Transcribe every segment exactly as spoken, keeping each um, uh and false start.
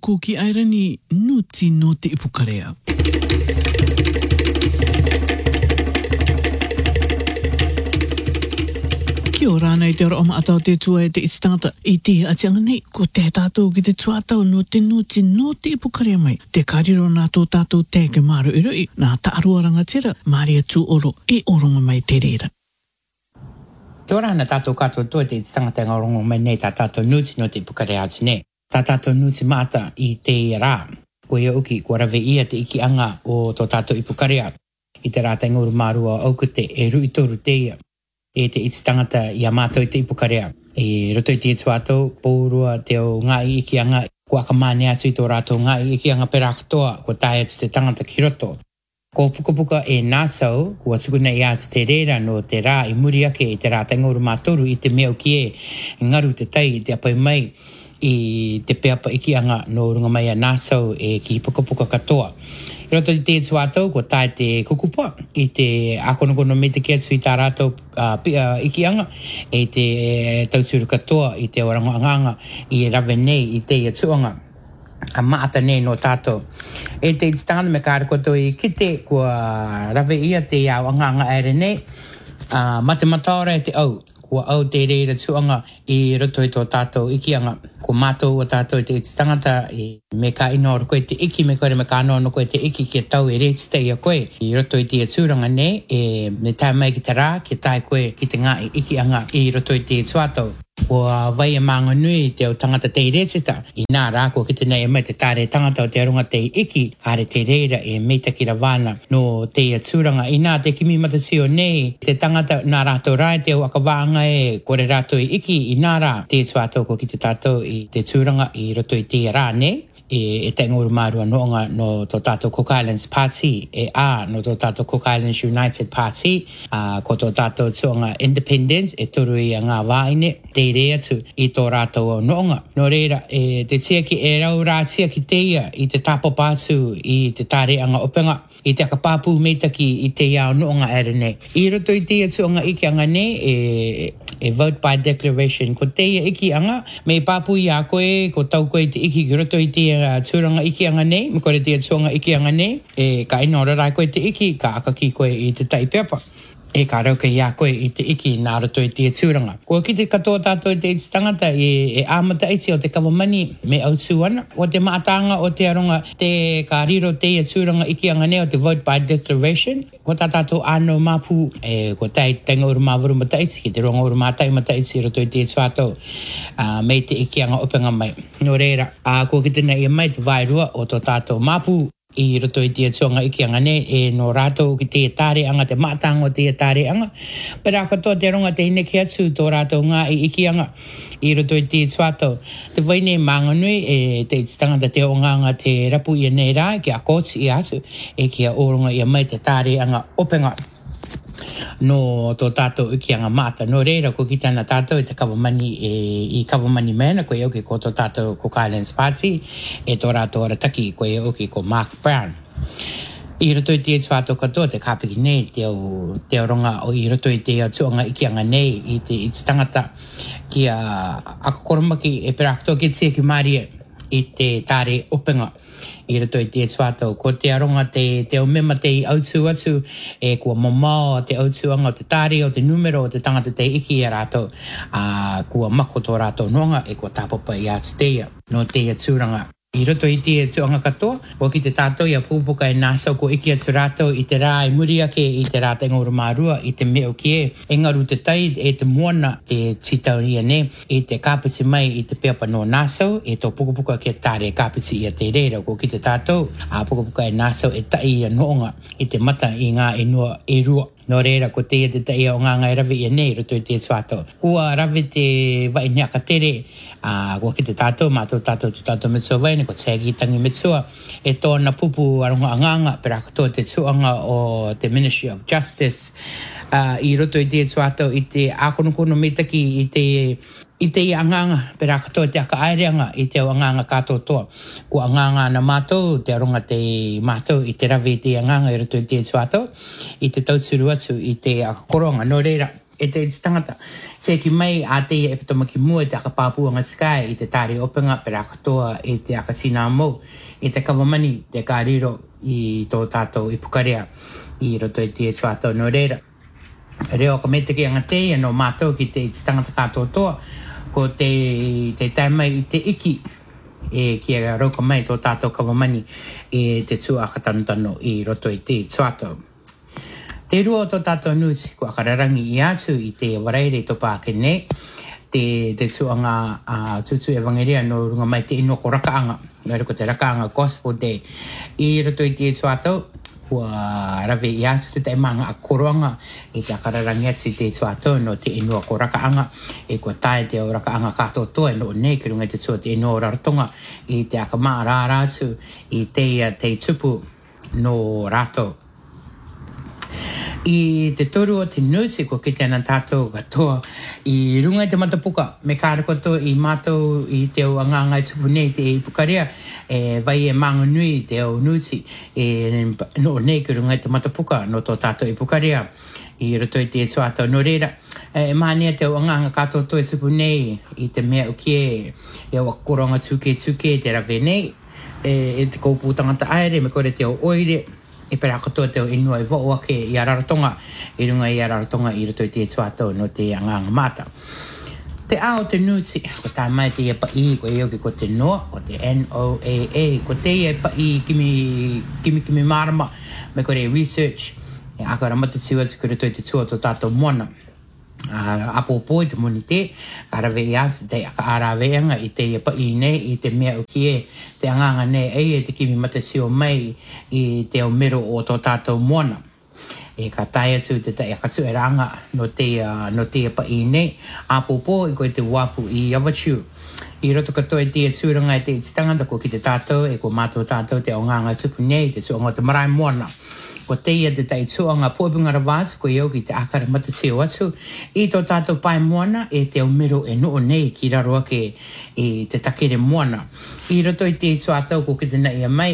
ko ki airani nuti no te ipukarea. Kia ora nei te ora o maatau te tua e te istangata i te atianga nei ko te tātou ki te tuatau no te nuti no te ipukarea mai. Te kariro nā tō tātou te ke maru i rui nā taarua rangatira Maria tū oro e oronga mai te reira. Kia ora ana tātou katoa tō te istangata ngā oronga mai nei tā tātou nuti no te ipukarea ati nei. Tā tātou nuti maata i te rā. Ko ia uki ko rawe ia te iki anga o tō tātou ipukarea. I te rā te nguru mārua aukute e rui toru te ia. E te iti tangata i a mātou i te ipukarea. E roto i te etu atou, pōrua te o ngā i iki anga, ko akamane atu i tō rātou ngā i iki anga pera katoa, ko tae atu te tangata ki roto. Ko puka puka e nāsau, kua tukuna i atu te reira no te rā i muri ake i te rā tengoru mātoru i te meo ki e, ngaru te tai i te apai mai i te peapa iki anga no runga mai a nāsau e ki puka puka katoa. I roto i te etu atou, ko tae te kukupua i te akonokono me te kia tui tā rātou uh, uh, iki anga e te tauturu katoa i te orango anganga i rawe nei i te atuanga a maata nei no tātou. E te iti tangana me kāra koto i kite kua rawe ia te au anganga ere nei uh, mate mataora e te au. Kua au te reira tuanga i roto i tō tātou iki anga. Ko mātou o tātou te iti tangata i me ka ino ora koe te iki me kore me ka ino no koe te iki ki tau e reti te ia koe. I roto i te aturanga nei e me tae mai ki te rā ki tae koe ki te ngā iki anga i roto i te tuatau. Kua vai e maanga nui te o tangata te retita. I nā rā kua ki te nei e mai te tāre tangata o te arunga te iki. Kāre te reira e meita ki rawāna no te aturanga. I nā te kimi matatio nei te tangata nā rātou rai te o akawāanga e kore rātou i iki. I nā rā te tuatau ko ki te tātou i te tūranga i roto i te rā nei. E, e te nguru mārua noonga no tō tātou Cook Islands Party, e a no tō tātou Cook Islands United Party, a ko tō tātou tuanga Independence, e turu i a ngā wāine, te rea tu i tō rātou noonga. No reira, e te tia ki e rau rā tia ki te ia i te tapo pātu i te tāre anga openga. I te akapāpū meitaki i te iao noonga ere nei. I roto i te atuanga iki anga nei, e, e vote by declaration. Ko te ia iki anga, me pāpū i a koe, ko tau koe te iki ki roto i te turanga iki anga nei, me kore te atuanga iki anga nei, e ka ino rai koe te iki, ka akaki koe i te taipeapa. E ka rauka i a koe i te iki nā roto i te turanga. Ko ki te katoa tātou i te iti tangata e, e āmata iti o te kawamani me autu ana. O te maatanga o te aronga te ka riro te i turanga iki anga nei o te vote by declaration. Ko tā tātou āno māpū e ko tai tenga uru māwaru mata iti ki te ronga uru mātai mata iti roto i te tuatau uh, me te iki anga openga mai. No reira, uh, ko ki te nei e mai te vairua o tō tātou māpū i roto i te atuanga iki anga nei e no rātou ki te tāre anga te mātanga o te tāre anga. Pera katoa te ronga te hine ki atu tō rātou ngā i iki anga i roto i te tuatau. Te waine mānganui e te tangata te o nganga te rapu i nei rā ki a kōti i atu e ki a oronga i a mai te tāre anga openga. No tō tātou iki anga māta. No reira ko ki tāna tātou i te kawamani e, i kawamani mena ko e oki ko tō tātou Cook Islands Party e tō rātou arataki ko e oki ko Mark Brown. I roto i te tuatau katoa te kāpiki nei te o, te o ronga o i roto i te tuanga iki anga nei i te, i te tangata ki a akakoromaki e pera katoa ki tia ki Maria i te tāre openga. I roto i te tuatau, ko te aronga te, te o mema te autu atu e kua mamao te autuanga o te tāre o te numero o te tangata te iki a rātou a kua mako tō rātou noanga e kua tāpapa i atu teia no teia tūranga. I roto i te tuanga katoa, o ki te tātou i a pūpuka e nāsau ko iki atu rātou i te rā i muri ake i te rā te ngoro mārua i te meo ki e. E ngaru te tai e te moana te titau ia ne i te kāpiti mai i te peapa no nāsau e tō pukapuka ke tāre kāpiti i a te reira. Ko ki te tātou a pukapuka e nāsau e tai i a noonga i te mata i ngā e noa e rua. No reira ko te ia te tai o ngā ngai rawi i nei roto i te tuatau. Kua rawi te vai neaka tere a ko ki te tātou, mātou tātou tu tātou mitsua vai, ko tēgi tangi mitsua, e tōna pupu aronga anganga, pera katoa te tuanga o te Ministry of Justice, uh, i roto i te tuatau, i te akonokono metaki, i te i te anganga, pera katoa te aka aireanga, i te anganga kātou toa. Ko anganga na mātou, te aronga te mātou, i te rawi te anganga, i roto i te tuatau, i te tauturu atu, i te akakoronga, no reira. e te tangata se ki mai a te e pito maki mua te aka pāpuanga sky i te tāre openga pera katoa e te aka sina mo e te kawamani te kāriro i tō tātou i pukarea i roto i te suato no reira. Reo ka me te ki anga te e no mātou ki te tangata katoa toa ko te, te taimai i te iki e ki a rauka mai tō tātou kawamani e te tua aka tanutano i roto i te suato. Te rua o tō tātou nuti ko akararangi i atu i te waraere tō pākene te, te tuanga uh, tutu evangeria no runga mai te ino ko rakaanga. Ngare ko te rakaanga gospel day. I roto i te tuatau kua rave i atu te taimanga a koroanga i te akararangi atu i te tuatau no te ino ko rakaanga e kua tae te o rakaanga kato toa no ne ki runga te tua te ino raratonga i te akamaa rāratu i te, te tupu no rato. I te toru o te nuti ko ki tēnā tātou katoa i runga i te matapuka me kāra koto i mātou i te o anganga i tupu nei te i pukarea e vai e manga nui te o nuti e no nei ki runga i te matapuka no tō tātou i pukarea i roto i te tuatau no reira e mahania te o anganga kātou to i tupu nei i te mea ukie e o koronga tuke tuke te rave nei e, e te koupu tangata aere me kore te o oire e pera katoa te o inua i vau ake i Araratonga, i runga i Araratonga i roto i te tuatau no te anganga mata. Te ao te nuti, ko tā mai te ia pa i, ko e oki ko te noa, ko te N O A A, ko te ia pa i kimi, kimi kimi marama, me kore research, e akara mata tiu atu ki roto i te tua tō tātou moana. Uh, apopo i te moni te, ka rawe i atu te aka araweanga i te ia pa i nei, i te mea uki e, te anganga nei ei e te kimi mata sio mai i te o mero o tō tātou moana. E ka tai atu te tai aka tu e ranga no te, uh, no te ia pa i nei, apopo i koe te wapu i Avachu. I roto katoa i te tūranga i te tangata ko ki te tātou, e ko mātou tātou te o nganga tupu nei, te tuonga te marae moana. Ko te ia te tai tuanga pōpinga rawātu ko iau ki te akara mata teo atu i tō tātou pai moana e te o mero e noo nei ki raro ake e te takere moana. I roto i te tuatau ko ki te nai a mai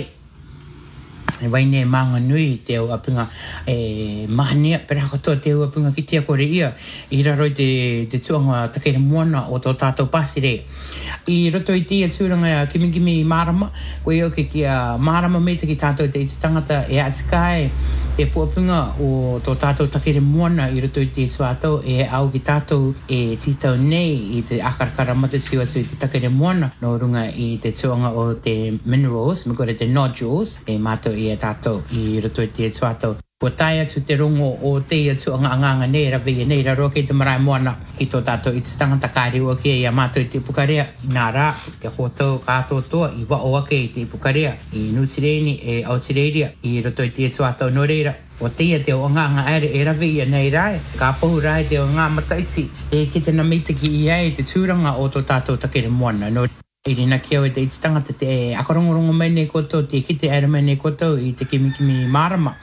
e waine manga nui te o apinga e mahania pera katoa te o apinga ki tia kore ia i raro i te, te tuanga takere moana o tō tātou pasire. I roto i tia tūranga kimi kimi marama ko iau ki kia marama me te ki tātou te iti tangata e atikai e puapinga o tō tātou takere moana i roto i te suatau e au ki tātou e titau nei i te akarakara mata tiu atu i te takere moana no runga i te tuanga o te minerals me kore te nodules e mātou i a tātou i roto i te suatau. Ko tai atu te rongo o te atu anga anganga nei rawe e nei raro ke te marae moana ki tō tātou i te tangata kāriwa ke i a mātou i te pukarea nā rā te hōtou kātou toa i wao ake i te pukarea i Nutireni e Aotearoa i roto i te tuatau no reira. O te ia te o anganga aere e rawe i a nei rai ka pahu rai te o ngā mataiti e ki te namitaki i ai te tūranga o tō tātou takere moana no i rina kia o te iti tangata te akarongorongo mai nei koto, te kite aere mai nei koto i te kimi kimi marama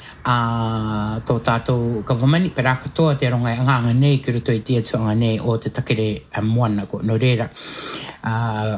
a tō tātou kawamani pera katoa te rongai anganga nei ki roto i te atuanga nei o te takere moana ko no reira. Uh,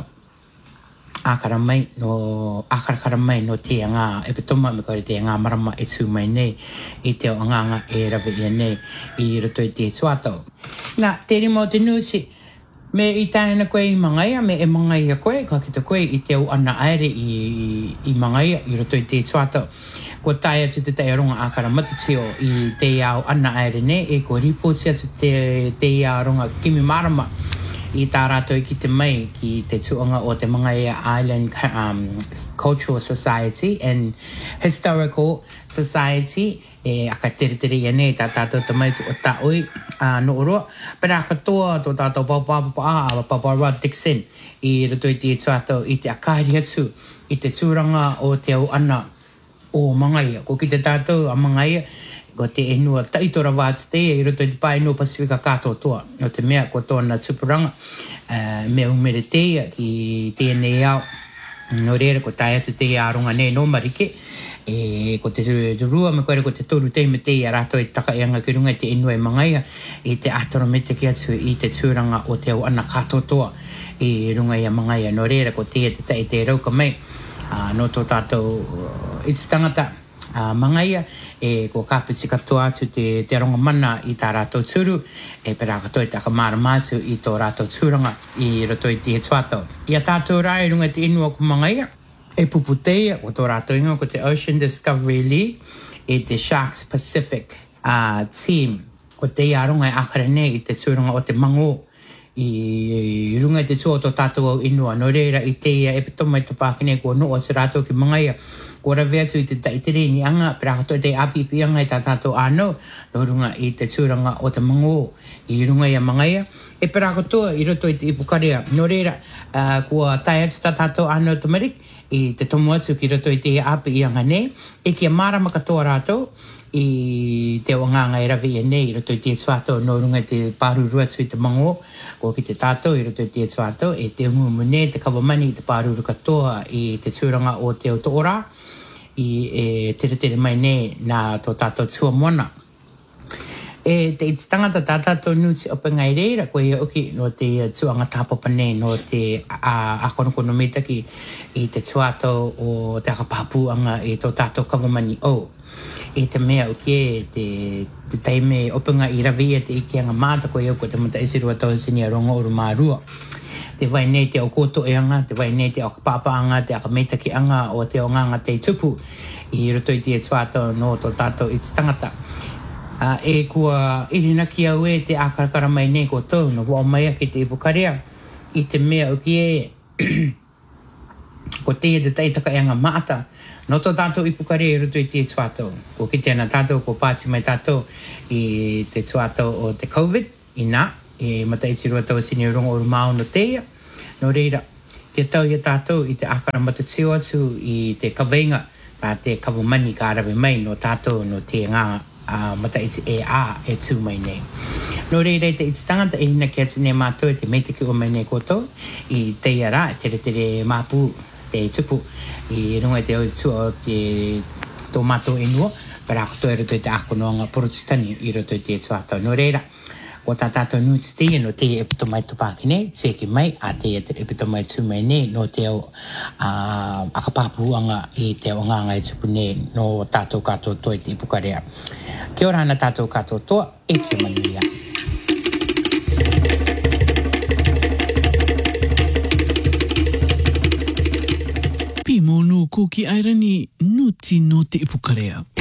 akara mai no akara mai no te anga e petoma me kore te anga marama e tū mai nei i te o anganga e rawe ia nei i roto i te tuatau. Nā, te rima o te nuti me i taina koe i mangaia, me e mangaia koe, ka kita koe i te au ana aere i, i mangaia, i roto i te tuatau. Ko tai atu te tai ronga akara matatio i te au ana aere ne, e ko riposi atu te, te au ronga kimi marama i tā rātou i ki te mai ki te tuanga o te Mangaia Island um, Cultural Society and Historical Society e aka tere tere ia nei tā tātou te mai o tā oi uh, no oroa. Pera katoa tō tātou papapapa a Papa Rod Dixon i roto i te tuatau i te akari atu i te tūranga o te au ana o Mangaia. Ko ki te tātou a Mangaia ko te enua taitora wātu te i roto i te pai no Pasifika katoa toa. O te mea ko tōna tupuranga uh, mea umere te ki tēnei au. No reira ko tai atu te aronga nei no marike. E ko te rua me koere ko te toru te me te i a rato i taka i anga ki runga i te inua i Mangaia i te atoro me te ki atu i te tūranga o te au ana katotoa i runga i a Mangaia. No reira ko te te tai te rauka mai uh, no tō tātou uh, i te tangata Uh, mangaia e ko kapiti katoa atu te te ronga mana i tā rātou turu e pera katoa te akamara mātu i tō rātou tūranga i roto i te tuato. Ia tātou rai runga te inua ko mangaia e puputeia o tō rātou inga ko te Ocean Discovery League e te Sharks Pacific uh, team ko te iaronga e akara nei i te tūranga o te mango i runga i te tua o tō tātou au inua. No reira i te ia e pitoma i tō pākine ko no o te rātou ki mangaia ko ra vea tu i te taitere ni anga pera katoa te api pi anga i tā tātou āno no runga i te tūranga o te mango i runga i a mangaia e pera katoa i roto i te ipukarea no reira uh, kua tai atu tā tātou āno tamarik i te tomu atu ki roto i te api i anga nei e kia marama katoa rātou i te wanganga e rawi e nei i roto i te tuato no runga i te pāruru atu i te mango ko ki te tātou i roto i te tuato e te ungumu nei te kawamani i te pāruru katoa i te tūranga o te otora i e tere tere mai nei nā tō tātou tua mona. E te iti tangata tā tātou nuti opa ngai reira koe ia uki no te tuanga tāpapa nei no te akonokono mitaki i te tuato o te akapāpuanga i tō tātou kawamani o. E te mea uki e te, te taime openga i rawi e te iki anga māta koe ia ko te mata isirua tau sini a rongo oru mārua. Te vai nei te o koto e anga, te vai nei te o kapapa anga, te akameitaki anga o te o nganga te tupu i roto i te tuato no tō tātou i te tangata. Uh, e kua irina ki au e te akarakara mai nei ko tau no wao mai ki te ipukarea i te mea o ki e ko te e te teitaka e anga maata no tō tātou ipukarea i roto i te tuato. Ko ki tēnā tātou ko pāti mai tātou i te tuato o te COVID i nā e mata i tirua tau sini rongo oru māu no teia. No reira, te tau i tātou i te akara mata tio atu i te kaweinga tā te kawamani ka arawe mai no tātou no te ngā uh, mata i te e a e tū mai nei. No reira i te iti tangata e hina ki atu nei mātou e te meitaki o mai nei koto i teia rā, tere tere māpū te tupu i runga i te o tū o te tō mātou enua para ako tō e roto i te akonoanga porotitani i roto i te tuatau. No reira, ko tā tātou nuti te no te e pito mai tupākine, te ki mai, a te e pito mai tū mai nei, no te au uh, akapāpuanga i te o nganga e tupu nei, no tātou kātou toa i te ipukarea. Kia ora ana tātou kātou toa, e kia manuia. Pi monu ko ki airani nuti no te ipukarea.